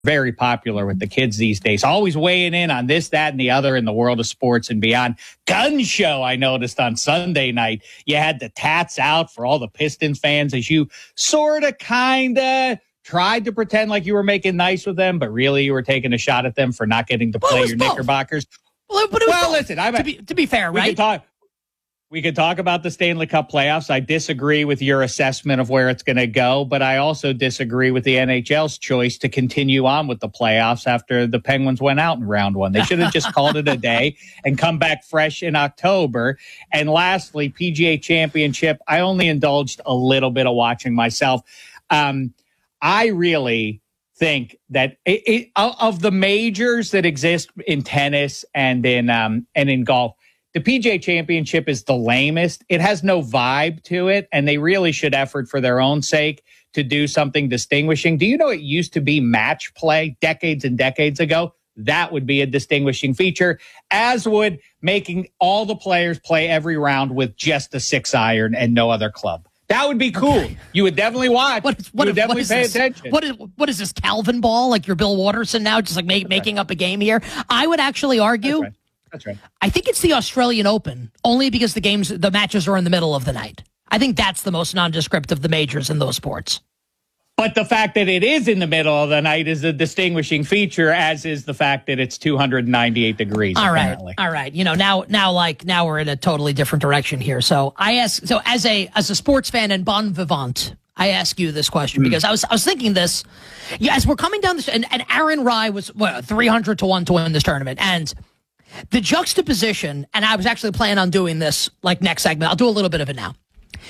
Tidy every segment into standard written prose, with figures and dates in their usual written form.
very popular with the kids these days, always weighing in on this, that, and the other in the world of sports and beyond. Gun show, I noticed on Sunday night, you had the tats out for all the Pistons fans as you sort of kind of tried to pretend like you were making nice with them, but really you were taking a shot at them for not getting to play your Knickerbockers. Well, listen, to be fair, right? We could talk about the Stanley Cup playoffs. I disagree with your assessment of where it's going to go, but I also disagree with the NHL's choice to continue on with the playoffs after the Penguins went out in round one. They should have just called it a day and come back fresh in October. And lastly, PGA Championship, I only indulged a little bit of watching myself. I really think that of the majors that exist in tennis and in golf, the PGA Championship is the lamest. It has no vibe to it, and they really should effort for their own sake to do something distinguishing. Do you know it used to be match play decades and decades ago? That would be a distinguishing feature, as would making all the players play every round with just a 6-iron and no other club. That would be cool. Okay. You would definitely watch. You would definitely pay attention. What is this, Calvin Ball? Like you're Bill Watterson now, just like making up a game here? I would actually argue... That's right. I think it's the Australian Open, only because the matches are in the middle of the night. I think that's the most nondescript of the majors in those sports. But the fact that it is in the middle of the night is a distinguishing feature, as is the fact that it's 298 degrees. All apparently. right. You know, now we're in a totally different direction here. So as a sports fan and bon vivant, I ask you this question because I was thinking this as we're coming down this, and Aaron Rye was 300 to 1 to win this tournament, and the juxtaposition, and I was actually planning on doing this like next segment. I'll do a little bit of it now.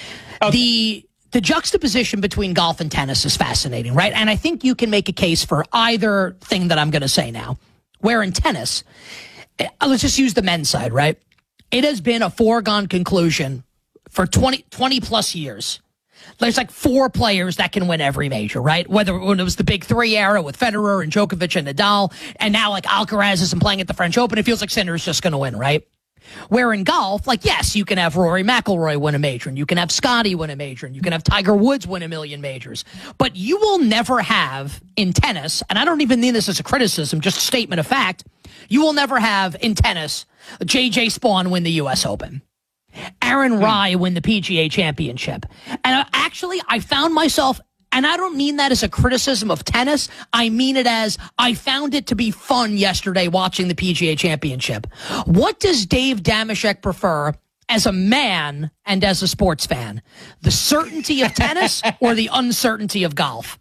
Okay. The juxtaposition between golf and tennis is fascinating, right? And I think you can make a case for either thing that I'm going to say now. Where in tennis, let's just use the men's side, right? It has been a foregone conclusion for 20 plus years. There's like 4 players that can win every major, right? Whether when it was the big 3 era with Federer and Djokovic and Nadal, and now like Alcaraz isn't playing at the French Open, it feels like Sinner's just going to win, right? Where in golf, like, yes, you can have Rory McIlroy win a major, and you can have Scotty win a major, and you can have Tiger Woods win 1,000,000 majors. But you will never have in tennis, and I don't even mean this as a criticism, just a statement of fact, you will never have in tennis J.J. Spawn win the U.S. Open. Aaron Rye win the PGA Championship. And actually, I found myself, and I don't mean that as a criticism of tennis. I mean it as I found it to be fun yesterday watching the PGA Championship. What does Dave Dameshek prefer as a man and as a sports fan? The certainty of tennis or the uncertainty of golf?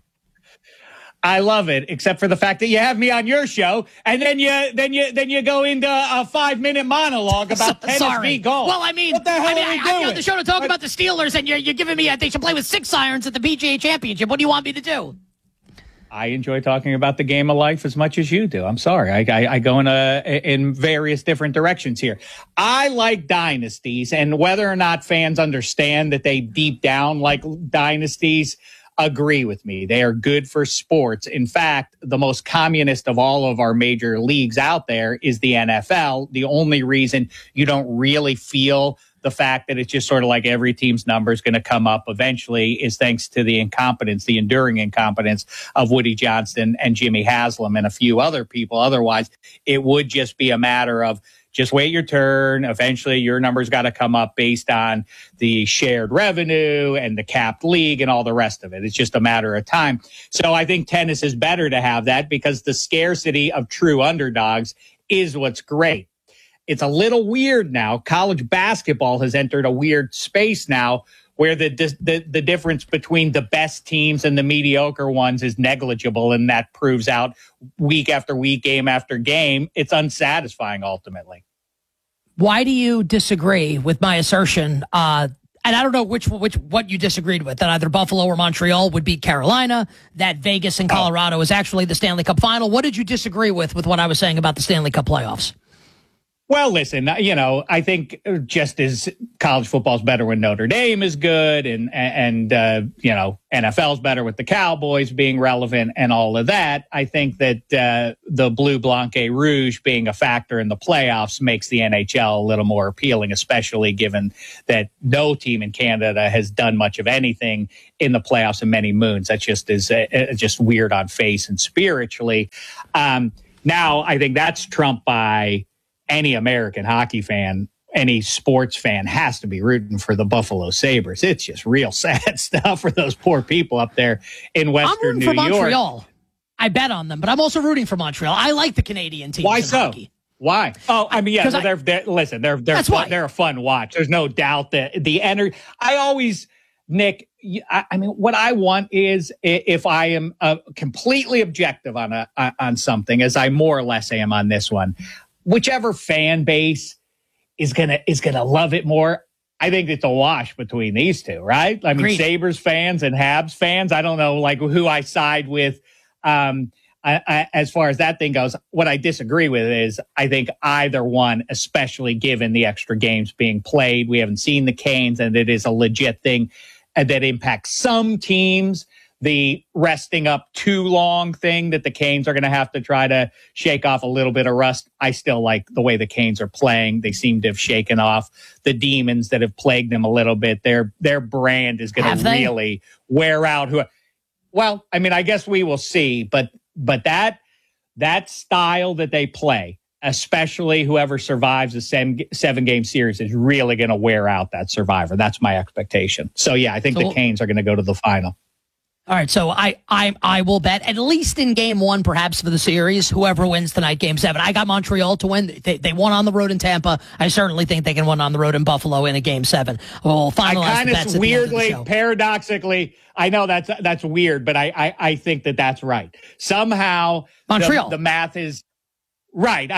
I love it, except for the fact that you have me on your show, and then you go into a 5-minute monologue about tennis v golf. Well, I mean, what the hell are we doing? I'm on the show to talk about the Steelers, and you're giving me they should play with 6-irons at the PGA Championship. What do you want me to do? I enjoy talking about the game of life as much as you do. I'm sorry, I go in various different directions here. I like dynasties, and whether or not fans understand that they deep down like dynasties, agree with me. They are good for sports. In fact, the most communist of all of our major leagues out there is the NFL. The only reason you don't really feel the fact that it's just sort of like every team's number is going to come up eventually is thanks to the incompetence, the enduring incompetence of Woody Johnson and Jimmy Haslam and a few other people. Otherwise, it would just be a matter of just wait your turn. Eventually, your number's got to come up based on the shared revenue and the capped league and all the rest of it. It's just a matter of time. So I think tennis is better to have that because the scarcity of true underdogs is what's great. It's a little weird now. College basketball has entered a weird space now where the difference between the best teams and the mediocre ones is negligible, and that proves out week after week, game after game. It's unsatisfying ultimately. Why do you disagree with my assertion? And I don't know what you disagreed with, that either Buffalo or Montreal would beat Carolina, that Vegas and Colorado is actually the Stanley Cup final. What did you disagree with what I was saying about the Stanley Cup playoffs? Well, listen, I think just as college football is better when Notre Dame is good and NFL's better with the Cowboys being relevant and all of that, I think that the Bleu Blanc et Rouge being a factor in the playoffs makes the NHL a little more appealing, especially given that no team in Canada has done much of anything in the playoffs in many moons. That just is just weird on face and spiritually. Now, I think that's trumped by any American hockey fan, any sports fan has to be rooting for the Buffalo Sabres. It's just real sad stuff for those poor people up there in Western New York. I'm rooting for Montreal. I bet on them, but I'm also rooting for Montreal. I like the Canadian teams. Why so? Hockey. Why? Oh, I mean, yeah, they're a fun watch. There's no doubt that the energy. Nick, I mean, what I want is if I am completely objective on something, as I more or less am on this one, whichever fan base is gonna love it more. I think it's a wash between these two, right? I mean, Agreed. Sabres fans and Habs fans. I don't know, like who I side with. As far as that thing goes, what I disagree with is I think either one, especially given the extra games being played, we haven't seen the Canes, and it is a legit thing that impacts some teams. The resting up too long thing that the Canes are going to have to try to shake off a little bit of rust. I still like the way the Canes are playing. They seem to have shaken off the demons that have plagued them a little bit. Their brand is going to really wear out. Well, I mean, I guess we will see, but that style that they play, especially whoever survives a 7-game series, is really going to wear out that survivor. That's my expectation. So yeah, I think the Canes are going to go to the final. All right, so I will bet at least in game 1, perhaps for the series, whoever wins tonight, game 7. I got Montreal to win. They won on the road in Tampa. I certainly think they can win on the road in Buffalo in a game 7. We'll finalize the bets at the end of the show. Paradoxically, I know that's weird, but I think that's right. Somehow Montreal. The math is right.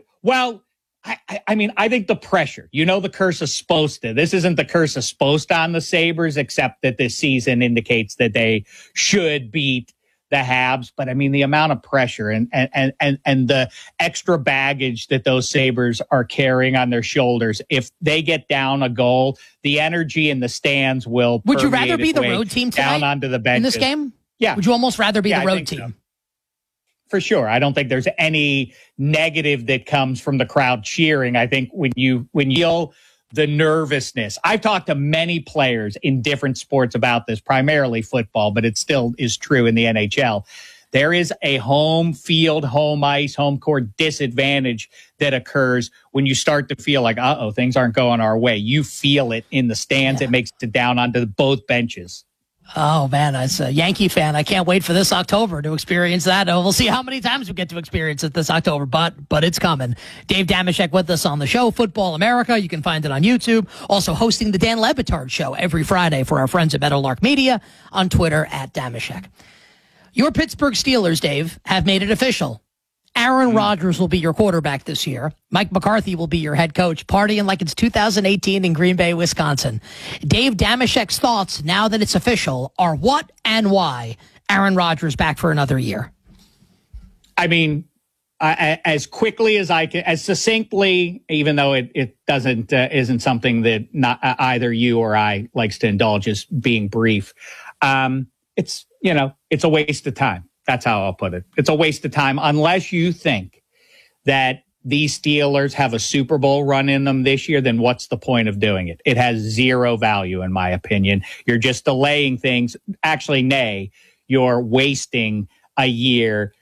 I mean, I think the pressure, the curse of Sposta. This isn't the curse of Sposta on the Sabres, except that this season indicates that they should beat the Habs. But I mean, the amount of pressure and the extra baggage that those Sabres are carrying on their shoulders. If they get down a goal, the energy in the stands will. Would you rather be the road team tonight down onto the bench in this game? Yeah. Would you almost rather be the road team? So. For sure. I don't think there's any negative that comes from the crowd cheering. I think when you yell the nervousness, I've talked to many players in different sports about this, primarily football, but it still is true in the NHL. There is a home field, home ice, home court disadvantage that occurs when you start to feel like, things aren't going our way. You feel it in the stands. Yeah. It makes it down onto both benches. Oh, man, as a Yankee fan, I can't wait for this October to experience that. We'll see how many times we get to experience it this October, but it's coming. Dave Dameshek with us on the show, Football America. You can find it on YouTube. Also hosting the Dan Le Batard Show every Friday for our friends at Meadowlark Media, on Twitter at Dameshek. Your Pittsburgh Steelers, Dave, have made it official. Aaron Rodgers will be your quarterback this year. Mike McCarthy will be your head coach, partying like it's 2018 in Green Bay, Wisconsin. Dave Dameshek's thoughts, now that it's official, are what and why Aaron Rodgers back for another year? I mean, as quickly as I can, as succinctly, even though it isn't something that either you or I likes to indulge, as being brief. It's a waste of time. That's how I'll put it. It's a waste of time unless you think that these Steelers have a Super Bowl run in them this year. Then what's the point of doing it? It has zero value, in my opinion. You're just delaying things. Actually, nay, you're wasting a year,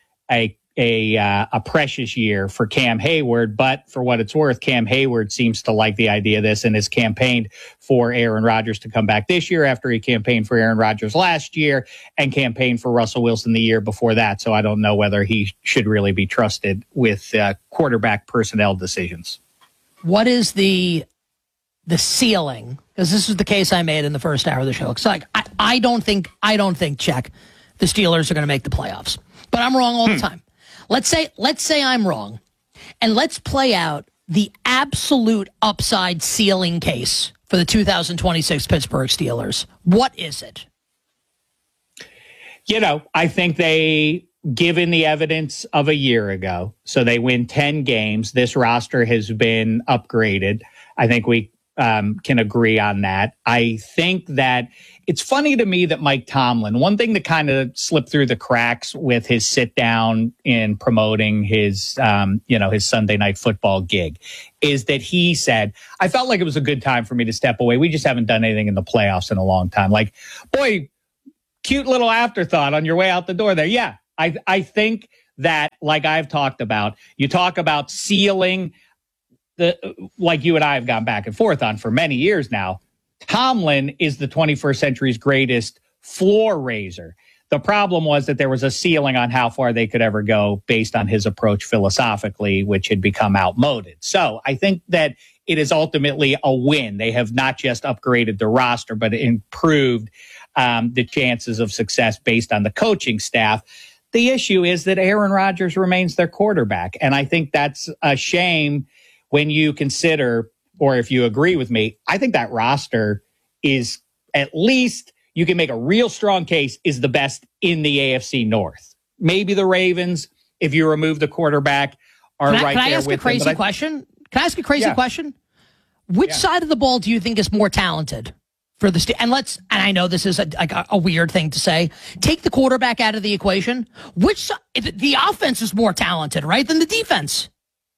a precious year for Cam Hayward. But for what it's worth, Cam Hayward seems to like the idea of this and has campaigned for Aaron Rodgers to come back this year after he campaigned for Aaron Rodgers last year and campaigned for Russell Wilson the year before that. So I don't know whether he should really be trusted with quarterback personnel decisions. What is the ceiling? Because this is the case I made in the first hour of the show. It's like I don't think check the Steelers are going to make the playoffs, but I'm wrong all the time. Let's say I'm wrong, and let's play out the absolute upside ceiling case for the 2026 Pittsburgh Steelers. What is it? I think they given the evidence of a year ago, so they win 10 games. This roster has been upgraded. I think we can agree on that. I think that it's funny to me that Mike Tomlin, one thing that kind of slipped through the cracks with his sit down in promoting his, his Sunday Night Football gig, is that he said, I felt like it was a good time for me to step away. We just haven't done anything in the playoffs in a long time. Like, boy, cute little afterthought on your way out the door there. Yeah, I think that, like I've talked about, you talk about ceiling, like you and I have gone back and forth on for many years now. Tomlin is the 21st century's greatest floor raiser. The problem was that there was a ceiling on how far they could ever go based on his approach philosophically, which had become outmoded. So I think that it is ultimately a win. They have not just upgraded the roster, but improved the chances of success based on the coaching staff. The issue is that Aaron Rodgers remains their quarterback. And I think that's a shame when you consider, or if you agree with me, I think that roster is, at least you can make a real strong case, is the best in the AFC North. Maybe the Ravens, if you remove the quarterback, are right there with them. Can I ask a crazy question? Can I ask a crazy question? Which side of the ball do you think is more talented for the and I know this is a weird thing to say. Take the quarterback out of the equation. The offense is more talented, right, than the defense?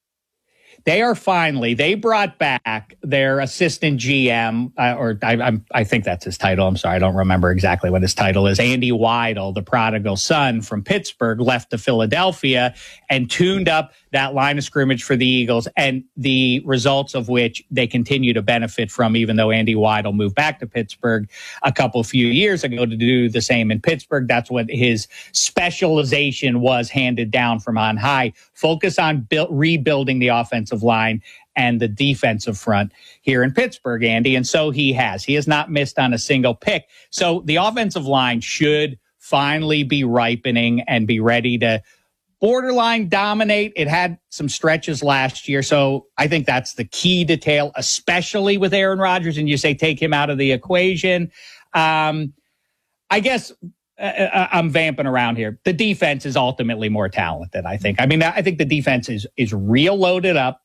They brought back their assistant GM, I think that's his title. I'm sorry, I don't remember exactly what his title is. Andy Weidel, the prodigal son from Pittsburgh, left to Philadelphia and tuned up that line of scrimmage for the Eagles, and the results of which they continue to benefit from, even though Andy Weidel moved back to Pittsburgh a few years ago to do the same in Pittsburgh. That's what his specialization was, handed down from on high. Focus on rebuilding the offensive line and the defensive front here in Pittsburgh, Andy. And so he has. He has not missed on a single pick. So the offensive line should finally be ripening and be ready to borderline dominate. It had some stretches last year. So I think that's the key detail, especially with Aaron Rodgers. And you say take him out of the equation. I guess I'm vamping around here. The defense is ultimately more talented, I think. I mean, I think the defense is real loaded up.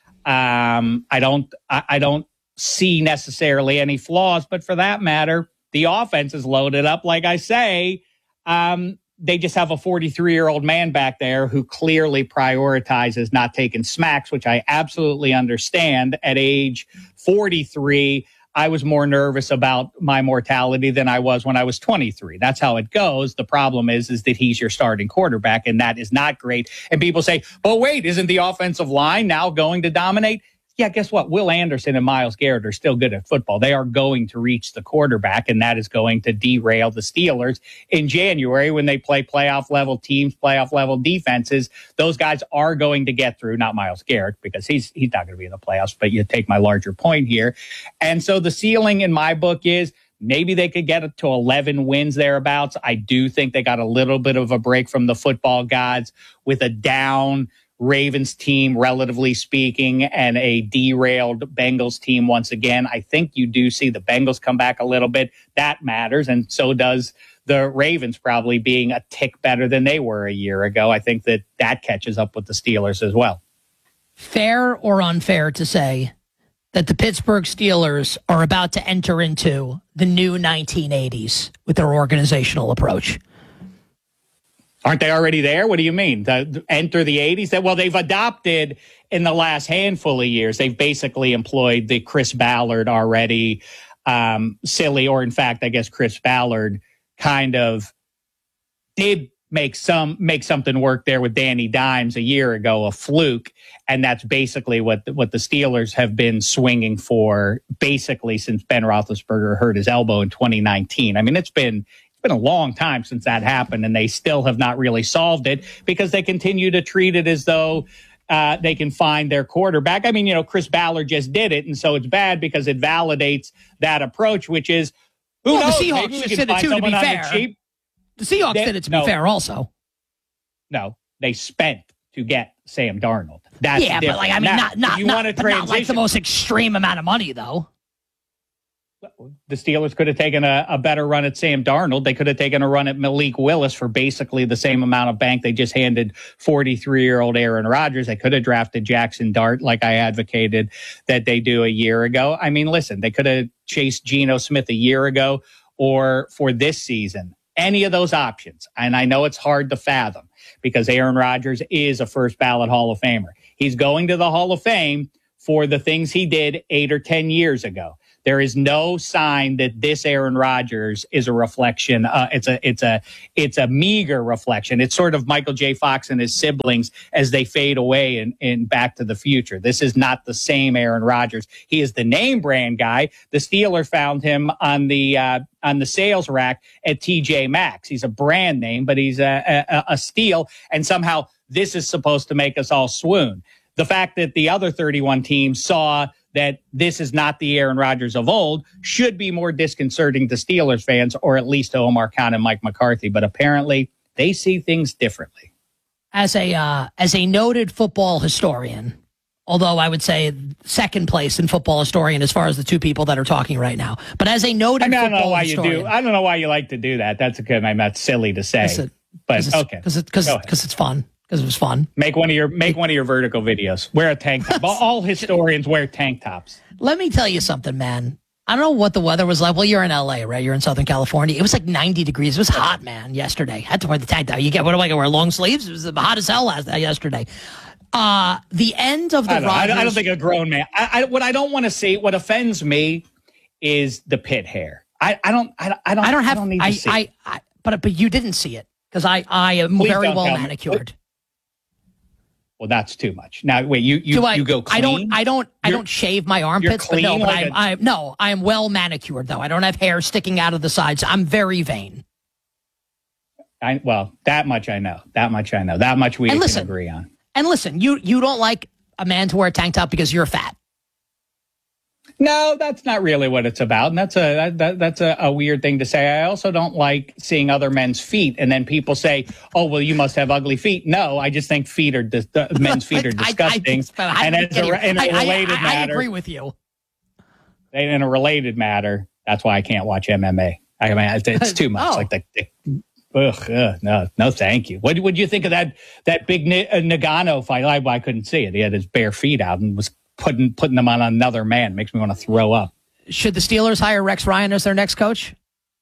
I don't see necessarily any flaws, but for that matter, the offense is loaded up. Like I say, they just have a 43-year-old man back there who clearly prioritizes not taking smacks, which I absolutely understand. At age 43, I was more nervous about my mortality than I was when I was 23. That's how it goes. The problem is that he's your starting quarterback, and that is not great. And people say, oh, wait, isn't the offensive line now going to dominate? Yeah, guess what? Will Anderson and Myles Garrett are still good at football. They are going to reach the quarterback, and that is going to derail the Steelers in January when they play playoff-level teams, playoff-level defenses. Those guys are going to get through, not Myles Garrett, because he's not going to be in the playoffs, but you take my larger point here. And so the ceiling in my book is maybe they could get it to 11 wins thereabouts. I do think they got a little bit of a break from the football gods with a down Ravens team, relatively speaking, and a derailed Bengals team once again. I think you do see the Bengals come back a little bit. That matters, and so does the Ravens probably being a tick better than they were a year ago. I think that catches up with the Steelers as well. Fair or unfair to say that the Pittsburgh Steelers are about to enter into the new 1980s with their organizational approach? Aren't they already there? What do you mean? Enter the 80s? Well, they've adopted in the last handful of years. They've basically employed the Chris Ballard already silly, or in fact, I guess Chris Ballard kind of did make something work there with Danny Dimes a year ago, a fluke. And that's basically what the Steelers have been swinging for basically since Ben Roethlisberger hurt his elbow in 2019. I mean, it's been a long time since that happened, and they still have not really solved it because they continue to treat it as though they can find their quarterback. I mean, Chris Ballard just did it, and so it's bad because it validates that approach, which is, who knows? The Seahawks just did it too, to be fair. The Seahawks did it to be fair also. No, they spent to get Sam Darnold. That's but not you want to transition. not like the most extreme amount of money, though. the Steelers could have taken a better run at Sam Darnold. They could have taken a run at Malik Willis for basically the same amount of bank they just handed 43-year-old Aaron Rodgers. They could have drafted Jackson Dart like I advocated that they do a year ago. I mean, listen, they could have chased Geno Smith a year ago or for this season. Any of those options. And I know it's hard to fathom because Aaron Rodgers is a first ballot Hall of Famer. He's going to the Hall of Fame for the things he did 8 or 10 years ago. There is no sign that this Aaron Rodgers is a reflection. It's a meager reflection. It's sort of Michael J. Fox and his siblings as they fade away in Back to the Future. This is not the same Aaron Rodgers. He is the name brand guy. The Steelers found him on the sales rack at TJ Maxx. He's a brand name, but he's a steal. And somehow this is supposed to make us all swoon. The fact that the other 31 teams saw that this is not the Aaron Rodgers of old should be more disconcerting to Steelers fans, or at least to Omar Khan and Mike McCarthy. But apparently they see things differently. As a noted football historian, although I would say second place in football historian as far as the two people that are talking right now, but as a noted football historian, I don't know why you like to do that. That's okay. That's silly to say, but okay, because it's fun. Because it was fun. Make one of your vertical videos. Wear a tank top. All historians wear tank tops. Let me tell you something, man. I don't know what the weather was like. Well, you're in LA, right? You're in Southern California. It was like 90 degrees. It was hot, man, yesterday. Had to wear the tank top. What do I wear? Long sleeves? It was hot as hell yesterday. The end of the Rodgers. I don't think a grown man. What I don't want to see, what offends me is the pit hair. I don't need to see. But you didn't see it because I am very well manicured. Well, that's too much. Now, wait, you go clean? I don't shave my armpits, but no, but I am well manicured though. I don't have hair sticking out of the sides. I'm very vain. That much I know. That much we can agree on. And listen, you don't like a man to wear a tank top because you're fat. No, that's not really what it's about. And that's a weird thing to say. I also don't like seeing other men's feet. And then people say, oh, well, you must have ugly feet. No, I just think men's feet are disgusting. And in a related matter. I agree with you. In a related matter, that's why I can't watch MMA. I mean, it's too much. No, thank you. What would you think of that big Nagano fight? I couldn't see it. He had his bare feet out and was putting them on another man. Makes me want to throw up. Should the Steelers hire Rex Ryan as their next coach?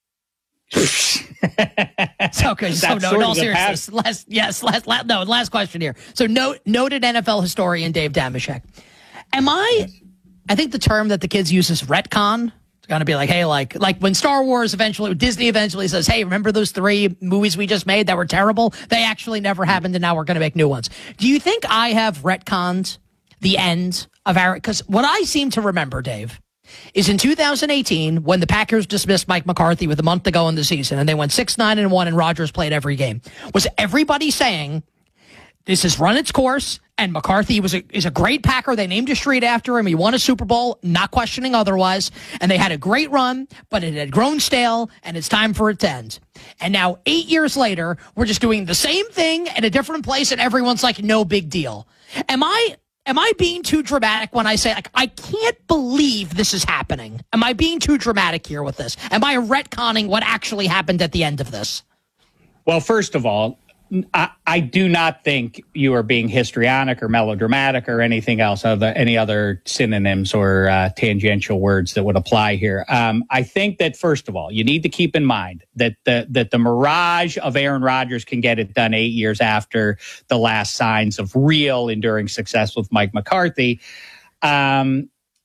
Okay, so no, in all seriousness, last question here. So noted NFL historian Dave Dameshek. I think the term that the kids use is retcon. It's going to be like, hey, like when Disney eventually says, hey, remember those 3 movies we just made that were terrible? They actually never happened, and now we're going to make new ones. Do you think I have retconned the end of our, because what I seem to remember, Dave, is in 2018 when the Packers dismissed Mike McCarthy with a month to go in the season and they went 6-9-1 and Rodgers played every game, was everybody saying this has run its course and McCarthy is a great Packer. They named a street after him. He won a Super Bowl, not questioning otherwise. And they had a great run, but it had grown stale and it's time for it to end. And now 8 years later, we're just doing the same thing at a different place and everyone's like, no big deal. Am I being too dramatic when I say, like, I can't believe this is happening? Am I being too dramatic here with this? Am I retconning what actually happened at the end of this? Well, first of all, I do not think you are being histrionic or melodramatic or anything else, any other synonyms or tangential words that would apply here. I think that, first of all, you need to keep in mind that the mirage of Aaron Rodgers can get it done 8 years after the last signs of real enduring success with Mike McCarthy. I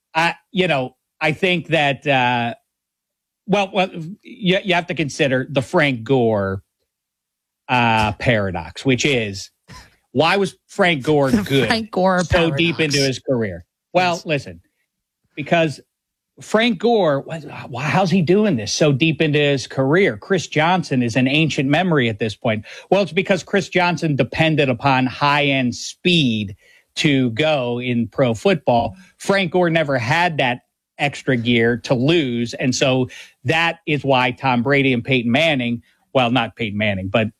think that, you have to consider the Frank Gore paradox, which is, why was Frank Gore good Frank Gore so paradox. Deep into his career? Well, listen, because Frank Gore, how's he doing this so deep into his career? Chris Johnson is an ancient memory at this point. Well, it's because Chris Johnson depended upon high-end speed to go in pro football. Frank Gore never had that extra gear to lose, and so that is why Tom Brady and Peyton Manning, well, not Peyton Manning, but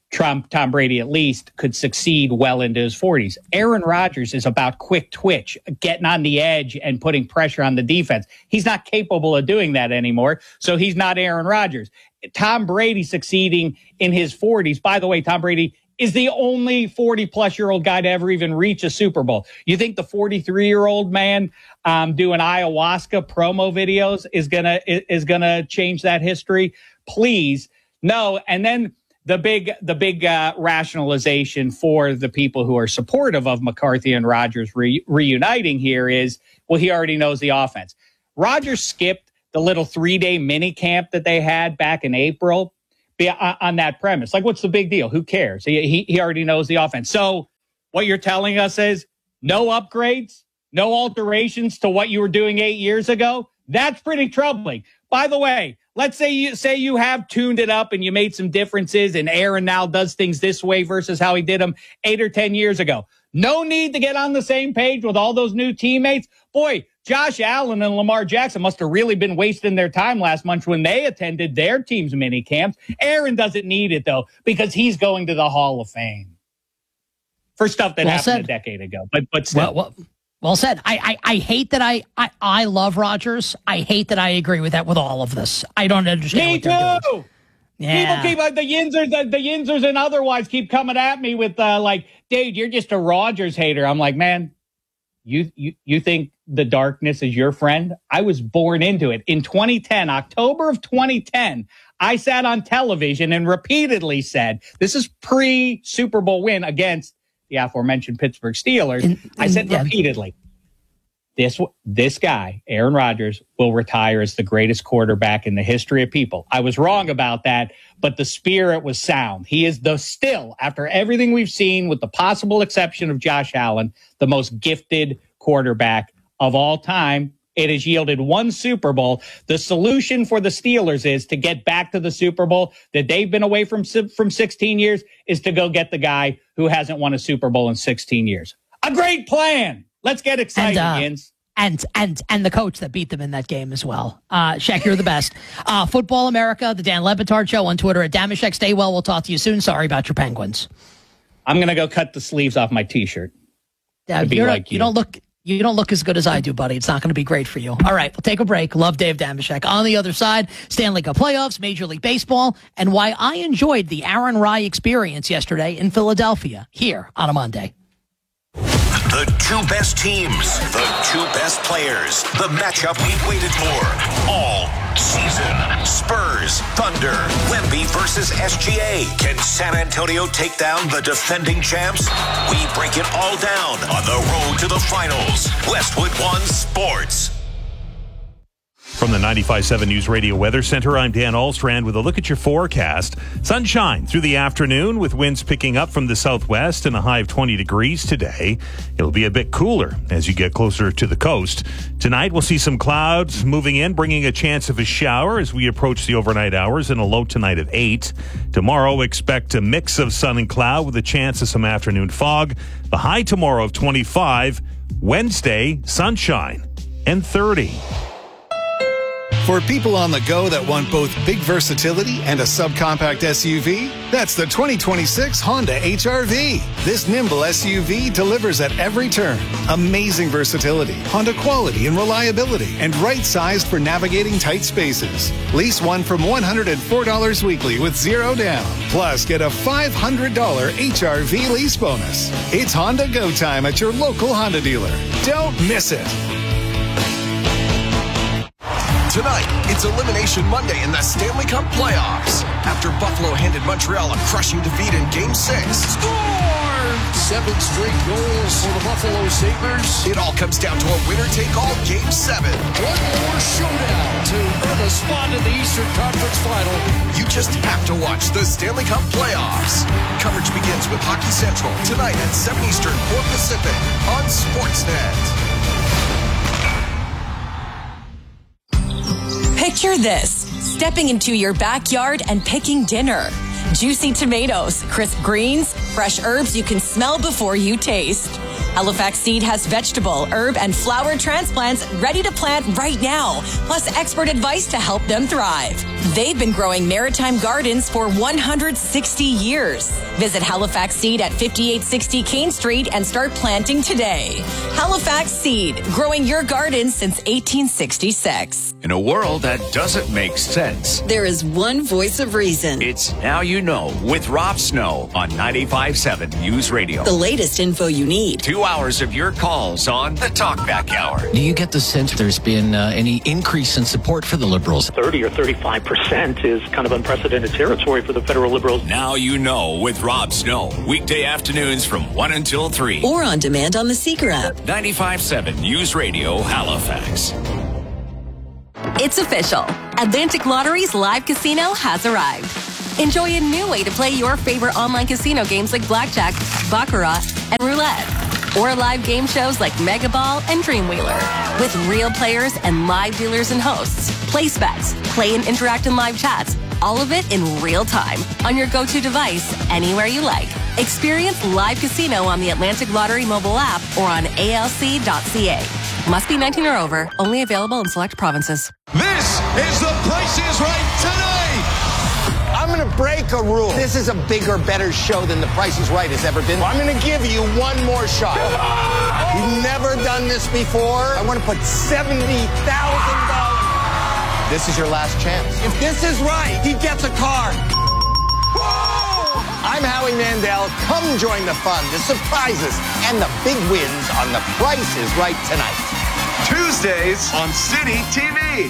Tom Brady at least could succeed well into his 40s. Aaron Rodgers is about quick twitch, getting on the edge and putting pressure on the defense. He's not capable of doing that anymore, so he's not Aaron Rodgers. Tom Brady succeeding in his 40s. By the way, Tom Brady is the only 40-plus-year-old guy to ever even reach a Super Bowl. You think the 43-year-old man doing ayahuasca promo videos is gonna change that history? Please, no. And then the big rationalization for the people who are supportive of McCarthy and Rodgers reuniting here is, well, he already knows the offense. Rodgers skipped the little 3-day mini camp that they had back in April on that premise. Like, what's the big deal? Who cares? He already knows the offense. So what you're telling us is no upgrades, no alterations to what you were doing 8 years ago? That's pretty troubling. By the way, let's say you have tuned it up and you made some differences and Aaron now does things this way versus how he did them 8 or 10 years ago. No need to get on the same page with all those new teammates. Boy, Josh Allen and Lamar Jackson must have really been wasting their time last month when they attended their team's mini camps. Aaron doesn't need it, though, because he's going to the Hall of Fame for stuff that happened a decade ago. But still. Well said. I hate that I love Rodgers. I hate that I agree with that with all of this. I don't understand. Me too. Yeah. People keep the Yinzers and otherwise keep coming at me with dude, you're just a Rodgers hater. I'm like, man, you think the darkness is your friend? I was born into it. In 2010, October of 2010, I sat on television and repeatedly said, this is pre-Super Bowl win against the aforementioned Pittsburgh Steelers. I said repeatedly, this guy, Aaron Rodgers, will retire as the greatest quarterback in the history of people. I was wrong about that, but the spirit was sound. He is still, after everything we've seen, with the possible exception of Josh Allen, the most gifted quarterback of all time. It has yielded one Super Bowl. The solution for the Steelers is to get back to the Super Bowl that they've been away from 16 years is to go get the guy who hasn't won a Super Bowl in 16 years. A great plan. Let's get excited, Yins. And the coach that beat them in that game as well. Shaq, you're the best. Football America, the Dan Le Batard Show on Twitter at Damashek. Stay well. We'll talk to you soon. Sorry about your Penguins. I'm going to go cut the sleeves off my T-shirt. You don't look as good as I do, buddy. It's not going to be great for you. All right, we'll take a break. Love Dave Damashek. On the other side, Stanley Cup playoffs, Major League Baseball, and why I enjoyed the Aaron Rye experience yesterday in Philadelphia here on a Monday. The two best teams, the two best players, the matchup we've waited for all season. Spurs, Thunder, Wemby versus SGA. Can San Antonio take down the defending champs? We break it all down on the road to the finals. Westwood One Sports. From the 95.7 News Radio Weather Center, I'm Dan Alstrand with a look at your forecast. Sunshine through the afternoon with winds picking up from the southwest and a high of 20 degrees today. It'll be a bit cooler as you get closer to the coast. Tonight, we'll see some clouds moving in, bringing a chance of a shower as we approach the overnight hours and a low tonight of 8. Tomorrow, expect a mix of sun and cloud with a chance of some afternoon fog. The high tomorrow of 25. Wednesday, sunshine and 30. For people on the go that want both big versatility and a subcompact SUV, that's the 2026 Honda HR-V. This nimble SUV delivers at every turn. Amazing versatility, Honda quality and reliability, and right-sized for navigating tight spaces. Lease one from $104 weekly with zero down. Plus, get a $500 HR-V lease bonus. It's Honda Go time at your local Honda dealer. Don't miss it. Tonight, it's Elimination Monday in the Stanley Cup playoffs. After Buffalo handed Montreal a crushing defeat in Game 6. Score! 7 straight goals for the Buffalo Sabres. It all comes down to a winner-take-all Game 7. One more showdown to earn a spot in the Eastern Conference Final. You just have to watch the Stanley Cup playoffs. Coverage begins with Hockey Central tonight at 7 Eastern, 4 Pacific on Sportsnet. Picture this, stepping into your backyard and picking dinner. Juicy tomatoes, crisp greens, fresh herbs you can smell before you taste. Halifax Seed has vegetable, herb, and flower transplants ready to plant right now, plus expert advice to help them thrive. They've been growing maritime gardens for 160 years. Visit Halifax Seed at 5860 Kane Street and start planting today. Halifax Seed, growing your garden since 1866. In a world that doesn't make sense, there is one voice of reason. It's Now You Know with Rob Snow on 95.7 News Radio. The latest info you need. 2 hours of your calls on the Talkback Hour. Do you get the sense there's been any increase in support for the Liberals? 30 or 35% is kind of unprecedented territory for the federal Liberals. Now You Know with Rob Snow. Weekday afternoons from 1 until 3. Or on demand on the Seeker app. 95.7 News Radio, Halifax. It's official. Atlantic Lottery's live casino has arrived. Enjoy a new way to play your favorite online casino games like Blackjack, Baccarat, and Roulette. Or live game shows like Mega Ball and Dreamwheeler. With real players and live dealers and hosts. Place bets, play and interact in live chats. All of it in real time on your go-to device anywhere you like. Experience live casino on the Atlantic Lottery mobile app or on alc.ca. Must be 19 or over. Only available in select provinces. This is The Price is Right tonight. I'm going to break a rule. This is a bigger, better show than The Price is Right has ever been. I'm going to give you one more shot. You've never done this before. I want to put $70,000. This is your last chance. If this is right, he gets a car. I'm Howie Mandel. Come join the fun, the surprises, and the big wins on The Price is Right tonight. Tuesdays on City TV.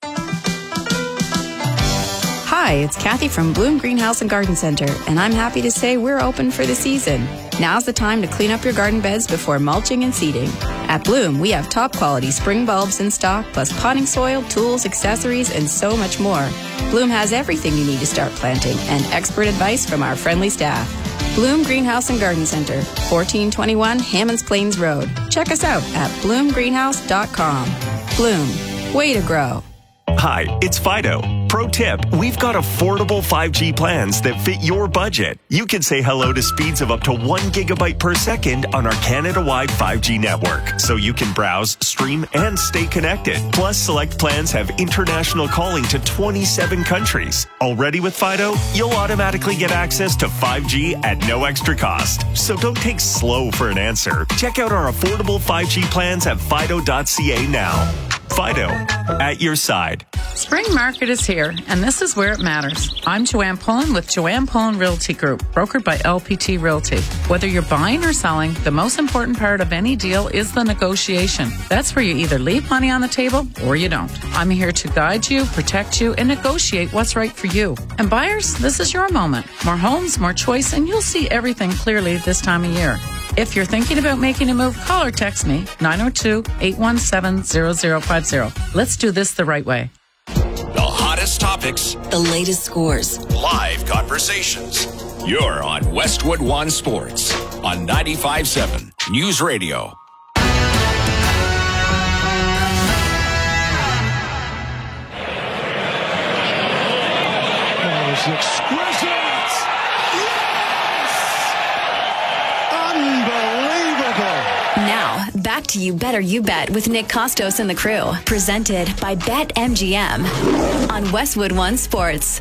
Hi, it's Kathy from Bloom Greenhouse and Garden Center, and I'm happy to say we're open for the season. Now's the time to clean up your garden beds before mulching and seeding. At Bloom, we have top quality spring bulbs in stock, plus potting soil, tools, accessories, and so much more. Bloom has everything you need to start planting, and expert advice from our friendly staff. Bloom Greenhouse and Garden Center, 1421 Hammonds Plains Road. Check us out at bloomgreenhouse.com. Bloom, way to grow. Hi, it's Fido. Pro tip, we've got affordable 5G plans that fit your budget. You can say hello to speeds of up to 1 gigabyte per second on our Canada-wide 5G network, so you can browse, stream, and stay connected. Plus, select plans have international calling to 27 countries. Already with Fido, you'll automatically get access to 5G at no extra cost. So don't take slow for an answer. Check out our affordable 5G plans at fido.ca now. Fido, at your side. Spring Market is here, and this is where it matters. I'm Joanne Pullen with Joanne Pullen Realty Group, brokered by LPT Realty. Whether you're buying or selling, the most important part of any deal is the negotiation. That's where you either leave money on the table or you don't. I'm here to guide you, protect you, and negotiate what's right for you. And buyers, this is your moment. More homes, more choice, and you'll see everything clearly this time of year. If you're thinking about making a move, call or text me, 902-817-0050. Let's do this the right way. The hottest topics. The latest scores. Live conversations. You're on Westwood One Sports on 95.7 News Radio. That was exquisite. Now, back to You Better You Bet with Nick Costos and the crew. Presented by BetMGM on Westwood One Sports.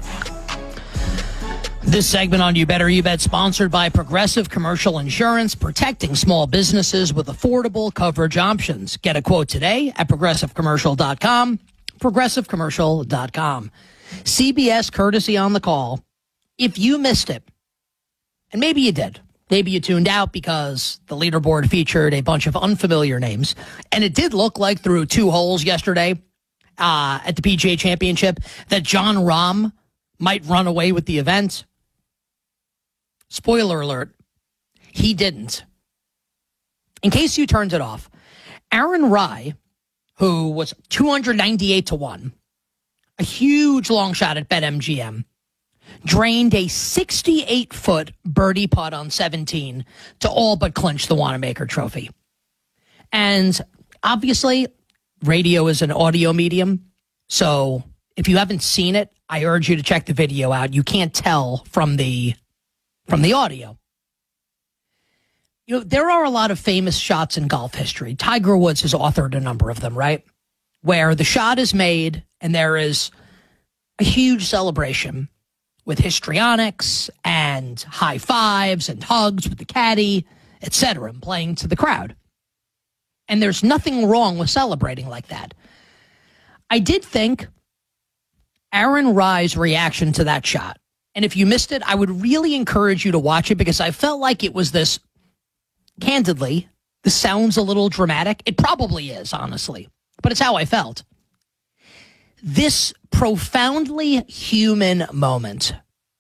This segment on You Better You Bet sponsored by Progressive Commercial Insurance, protecting small businesses with affordable coverage options. Get a quote today at progressivecommercial.com. Progressivecommercial.com. CBS courtesy on the call. If you missed it, and maybe you did, maybe you tuned out because the leaderboard featured a bunch of unfamiliar names. And it did look like through 2 holes yesterday at the PGA Championship that Jon Rahm might run away with the event. Spoiler alert, he didn't. In case you turned it off, Aaron Rai, who was 298-1, a huge long shot at BetMGM, drained a 68-foot birdie putt on 17 to all but clinch the Wanamaker Trophy. And obviously, radio is an audio medium, so if you haven't seen it, I urge you to check the video out. You can't tell from the audio. there are a lot of famous shots in golf history. Tiger Woods has authored a number of them, right? Where the shot is made and there is a huge celebration with histrionics and high fives and hugs with the caddy, etc., and playing to the crowd. And there's nothing wrong with celebrating like that. I did think Aaron Rye's reaction to that shot, and if you missed it, I would really encourage you to watch it because I felt like it was this, candidly, this sounds a little dramatic. It probably is, honestly, but it's how I felt. This profoundly human moment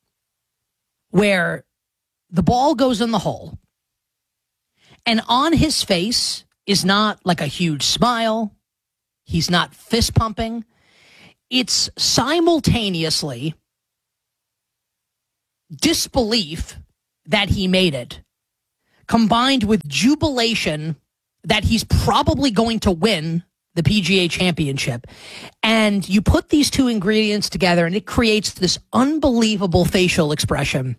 where the ball goes in the hole and on his face is not like a huge smile. He's not fist pumping. It's simultaneously disbelief that he made it, combined with jubilation that he's probably going to win the PGA Championship. And you put these two ingredients together and it creates this unbelievable facial expression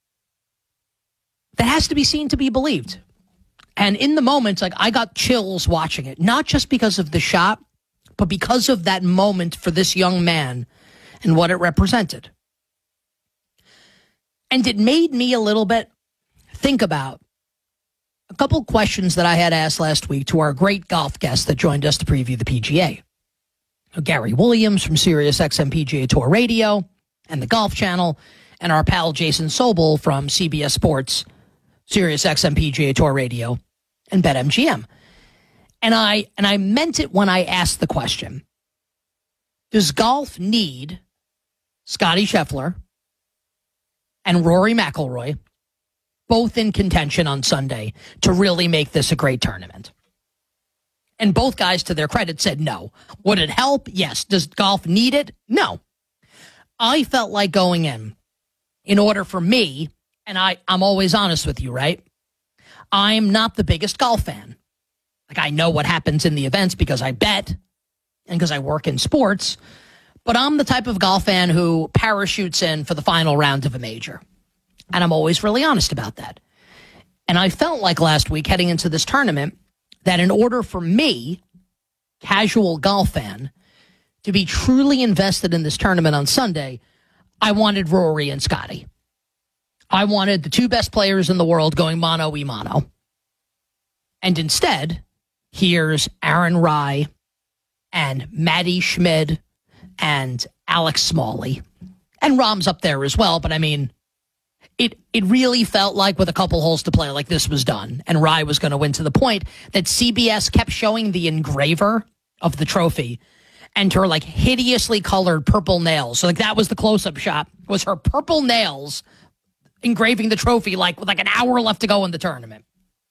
that has to be seen to be believed. And in the moment, like, I got chills watching it, not just because of the shot, but because of that moment for this young man and what it represented. And it made me a little bit think about a couple questions that I had asked last week to our great golf guest that joined us to preview the PGA. Gary Williams from SiriusXM PGA Tour Radio and the Golf Channel, and our pal Jason Sobel from CBS Sports, SiriusXM PGA Tour Radio, and BetMGM. And I meant it when I asked the question, does golf need Scottie Scheffler and Rory McIlroy both in contention on Sunday to really make this a great tournament? And both guys, to their credit, said no. Would it help? Yes. Does golf need it? No. I felt like going in order for me, and I'm always honest with you, right? I'm not the biggest golf fan. Like, I know what happens in the events because I bet and because I work in sports, but I'm the type of golf fan who parachutes in for the final round of a major. And I'm always really honest about that. And I felt like last week heading into this tournament that in order for me, casual golf fan, to be truly invested in this tournament on Sunday, I wanted Rory and Scottie. I wanted the two best players in the world going mano-a-mano. And instead, here's Aaron Rye and Matty Schmid and Alex Smalley. And Rahm's up there as well, but I mean, it really felt like with a couple holes to play, like this was done. And Rye was going to win, to the point that CBS kept showing the engraver of the trophy and her like hideously colored purple nails. So like that was the close-up shot, was her purple nails engraving the trophy like with like an hour left to go in the tournament.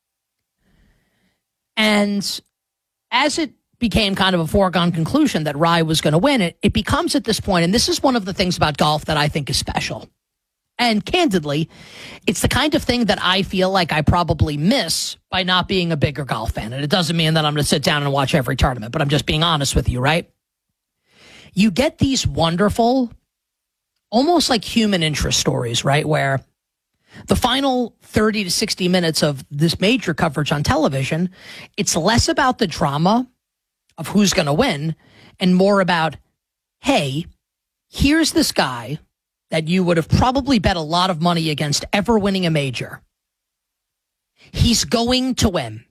And as it became kind of a foregone conclusion that Rye was going to win it, it becomes at this point, and this is one of the things about golf that I think is special. And candidly, it's the kind of thing that I feel like I probably miss by not being a bigger golf fan. And it doesn't mean that I'm going to sit down and watch every tournament, but I'm just being honest with you, right? You get these wonderful, almost like human interest stories, right? Where the final 30 to 60 minutes of this major coverage on television, it's less about the drama of who's going to win and more about, hey, here's this guy that you would have probably bet a lot of money against ever winning a major. He's going to win.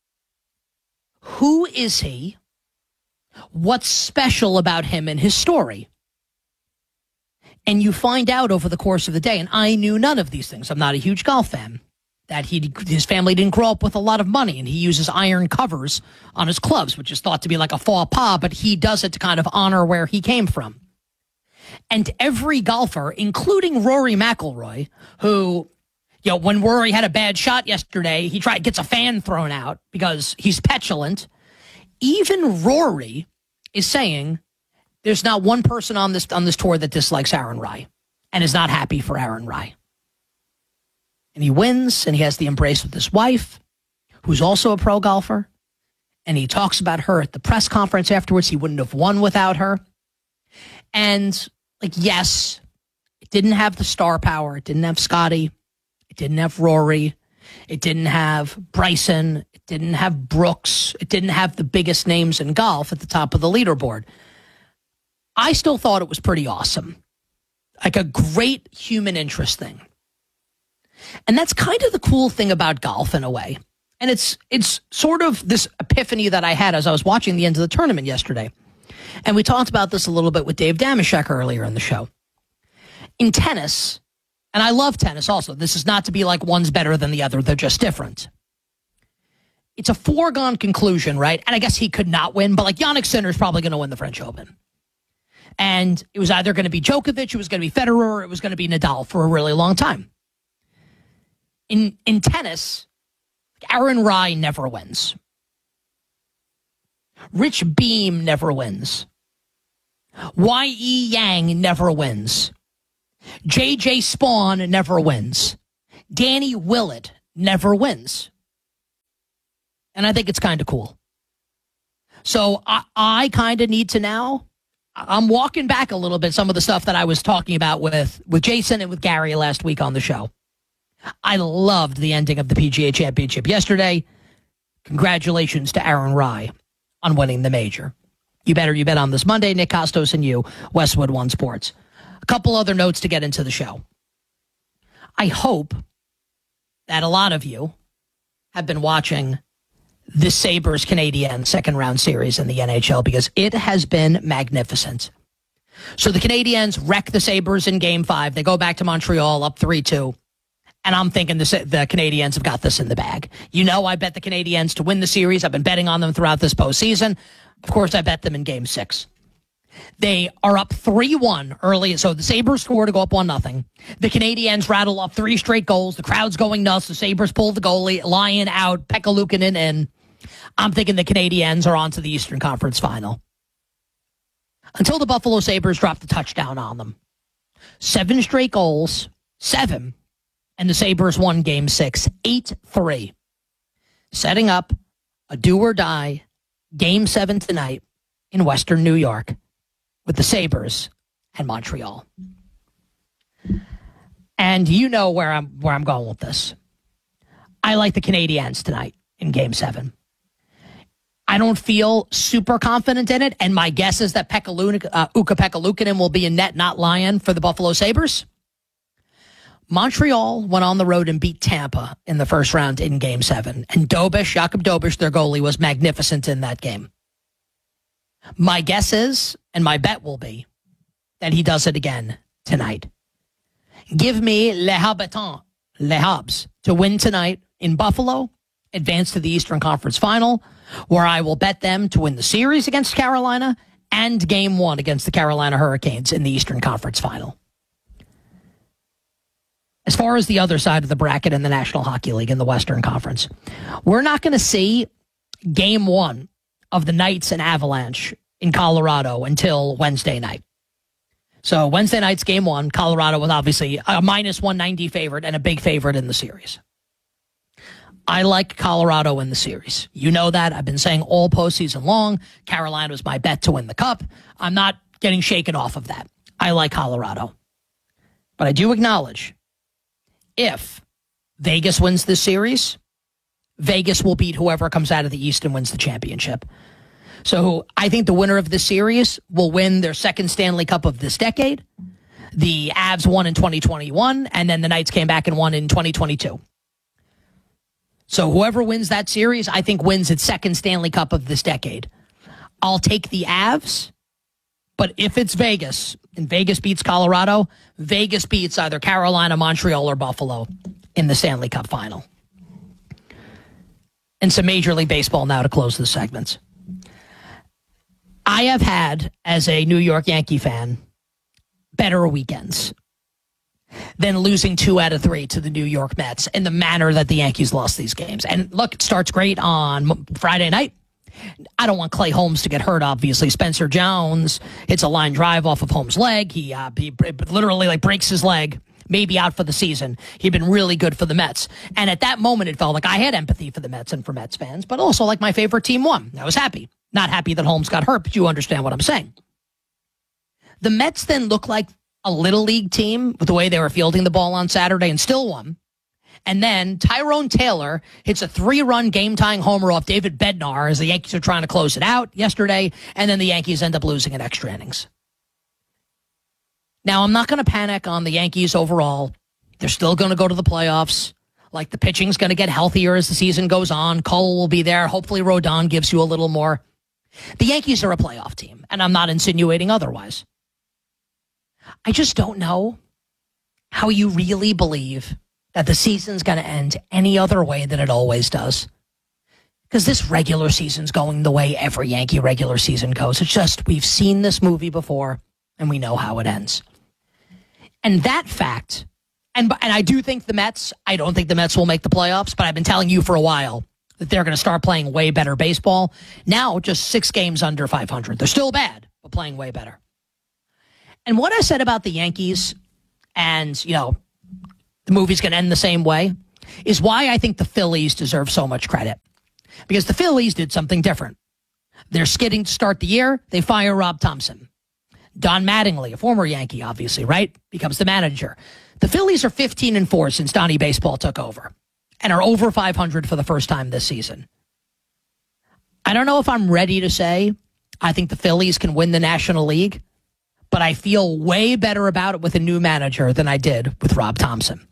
Who is he? What's special about him and his story? And you find out over the course of the day, and I knew none of these things. I'm not a huge golf fan. That his family didn't grow up with a lot of money, and he uses iron covers on his clubs, which is thought to be like a faux pas, but he does it to kind of honor where he came from. And every golfer, including Rory McIlroy, who, you know, when Rory had a bad shot yesterday, gets a fan thrown out because he's petulant. Even Rory is saying there's not one person on this tour that dislikes Aaron Rye and is not happy for Aaron Rye. And he wins, and he has the embrace with his wife, who's also a pro golfer. And he talks about her at the press conference afterwards. He wouldn't have won without her. And, like, yes, it didn't have the star power. It didn't have Scottie. It didn't have Rory. It didn't have Bryson. It didn't have Brooks. It didn't have the biggest names in golf at the top of the leaderboard. I still thought it was pretty awesome. Like a great human interest thing. And that's kind of the cool thing about golf in a way. And it's sort of this epiphany that I had as I was watching the end of the tournament yesterday. And we talked about this a little bit with Dave Damashek earlier in the show. In tennis, and I love tennis also, this is not to be like one's better than the other, they're just different. It's a foregone conclusion, right? And I guess he could not win, but like Jannik Sinner is probably going to win the French Open. And it was either going to be Djokovic, it was going to be Federer, or it was going to be Nadal for a really long time. In tennis, Aaron Rai never wins. Rich Beem never wins. Y.E. Yang never wins. J.J. Spawn never wins. Danny Willett never wins. And I think it's kind of cool. So I kind of need to now, I'm walking back a little bit some of the stuff that I was talking about with Jason and with Gary last week on the show. I loved the ending of the PGA Championship yesterday. Congratulations to Aaron Rai on winning the major. You bet on this Monday. Nick Kostos and you, Westwood One Sports. A couple other notes to get into the show. I hope that a lot of you have been watching the Sabres Canadiens second round series in the NHL because it has been magnificent. So the Canadiens wreck the Sabres in Game 5. They go back to Montreal up 3-2. And I'm thinking the Canadiens have got this in the bag. You know, I bet the Canadiens to win the series. I've been betting on them throughout this postseason. Of course, I bet them in Game 6. They are up 3-1 early. So the Sabres score to go up 1-0. The Canadiens rattle off 3 straight goals. The crowd's going nuts. The Sabres pull the goalie. Lyon out. Pekka Luukkonen in. I'm thinking the Canadiens are on to the Eastern Conference Final. Until the Buffalo Sabres drop the touchdown on them. 7 straight goals. 7. And the Sabres won Game 6, 8-3. Setting up a do-or-die Game 7 tonight in Western New York with the Sabres and Montreal. And you know where I'm going with this. I like the Canadiens tonight in Game 7. I don't feel super confident in it, and my guess is that Ukko-Pekka Luukkonen will be in net, not Lyon, for the Buffalo Sabres. Montreal went on the road and beat Tampa in the first round in Game 7. And Jakob Dobeš, their goalie, was magnificent in that game. My guess is, and my bet will be, that he does it again tonight. Give me Les Habs, to win tonight in Buffalo, advance to the Eastern Conference Final, where I will bet them to win the series against Carolina and Game 1 against the Carolina Hurricanes in the Eastern Conference Final. As far as the other side of the bracket in the National Hockey League in the Western Conference, we're not going to see Game 1 of the Knights and Avalanche in Colorado until Wednesday night. So Wednesday night's Game 1, Colorado was obviously a -190 favorite and a big favorite in the series. I like Colorado in the series. You know that. I've been saying all postseason long, Carolina was my bet to win the Cup. I'm not getting shaken off of that. I like Colorado. But I do acknowledge, if Vegas wins this series, Vegas will beat whoever comes out of the East and wins the championship. So I think the winner of this series will win their second Stanley Cup of this decade. The Avs won in 2021, and then the Knights came back and won in 2022. So whoever wins that series, I think wins its second Stanley Cup of this decade. I'll take the Avs, but if it's Vegas, and Vegas beats Colorado, Vegas beats either Carolina, Montreal, or Buffalo in the Stanley Cup final. And some Major League Baseball now to close the segments. I have had, as a New York Yankee fan, better weekends than losing 2 out of 3 to the New York Mets in the manner that the Yankees lost these games. And look, it starts great on Friday night. I don't want Clay Holmes to get hurt, obviously. Spencer Jones hits a line drive off of Holmes' leg. He literally breaks his leg, maybe out for the season. He'd been really good for the Mets. And at that moment, it felt like I had empathy for the Mets and for Mets fans, but also like my favorite team won. I was happy. Not happy that Holmes got hurt, but you understand what I'm saying. The Mets then looked like a little league team with the way they were fielding the ball on Saturday and still won. And then Tyrone Taylor hits a 3-run game-tying homer off David Bednar as the Yankees are trying to close it out yesterday, and then the Yankees end up losing in extra innings. Now, I'm not going to panic on the Yankees overall. They're still going to go to the playoffs. Like, the pitching's going to get healthier as the season goes on. Cole will be there. Hopefully Rodon gives you a little more. The Yankees are a playoff team, and I'm not insinuating otherwise. I just don't know how you really believe that the season's going to end any other way than it always does. Because this regular season's going the way every Yankee regular season goes. It's just, we've seen this movie before, and we know how it ends. And that fact, and I do think I don't think the Mets will make the playoffs, but I've been telling you for a while that they're going to start playing way better baseball. Now, just 6 games under 500. They're still bad, but playing way better. And what I said about the Yankees, and, the movie's going to end the same way, is why I think the Phillies deserve so much credit. Because the Phillies did something different. They're skidding to start the year. They fire Rob Thompson. Don Mattingly, a former Yankee, obviously, right, becomes the manager. The Phillies are 15-4 since Donnie Baseball took over and are over 500 for the first time this season. I don't know if I'm ready to say I think the Phillies can win the National League, but I feel way better about it with a new manager than I did with Rob Thompson.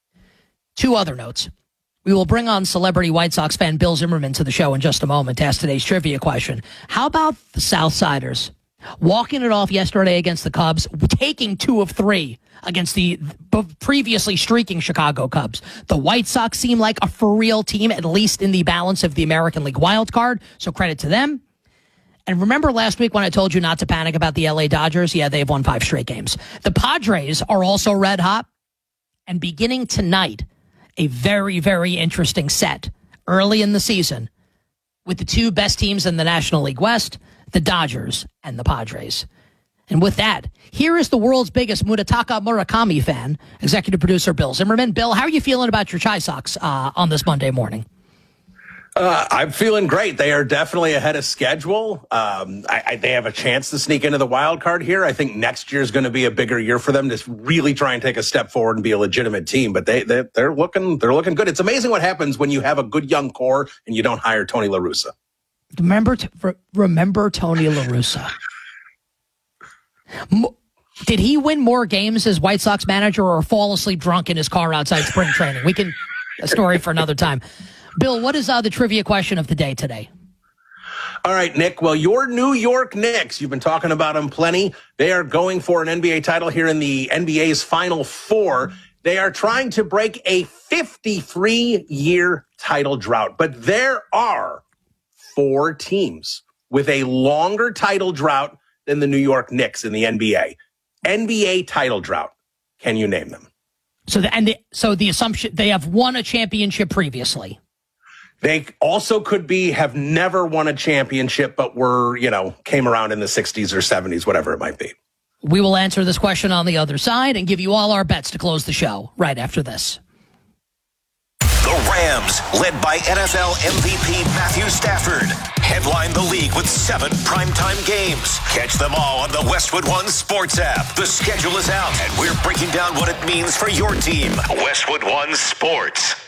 2 other notes. We will bring on celebrity White Sox fan Bill Zimmerman to the show in just a moment to ask today's trivia question. How about the Southsiders walking it off yesterday against the Cubs, taking 2 of 3 against the previously streaking Chicago Cubs? The White Sox seem like a for-real team, at least in the balance of the American League wild card, so credit to them. And remember last week when I told you not to panic about the LA Dodgers? Yeah, they've won 5 straight games. The Padres are also red hot, and beginning tonight, a very, very interesting set early in the season with the 2 best teams in the National League West, the Dodgers and the Padres. And with that, here is the world's biggest Munetaka Murakami fan, executive producer Bill Zimmerman. Bill, how are you feeling about your Chi Sox on this Monday morning? I'm feeling great. They are definitely ahead of schedule. They have a chance to sneak into the wild card here. I think next year is going to be a bigger year for them to really try and take a step forward and be a legitimate team. But they're looking good. It's amazing what happens when you have a good young core and you don't hire Tony La Russa. Remember Tony La Russa. Did he win more games as White Sox manager or fall asleep drunk in his car outside spring training? A story for another time. Bill, what is the trivia question of the day today? All right, Nick. Well, your New York Knicks, you've been talking about them plenty. They are going for an NBA title here in the NBA's Final Four. They are trying to break a 53-year title drought. But there are 4 teams with a longer title drought than the New York Knicks in the NBA. NBA title drought. Can you name them? So the assumption they have won a championship previously. They also could have never won a championship, but came around in the 60s or 70s, whatever it might be. We will answer this question on the other side and give you all our bets to close the show right after this. The Rams, led by NFL MVP Matthew Stafford, headline the league with 7 primetime games. Catch them all on the Westwood One Sports app. The schedule is out, and we're breaking down what it means for your team. Westwood One Sports.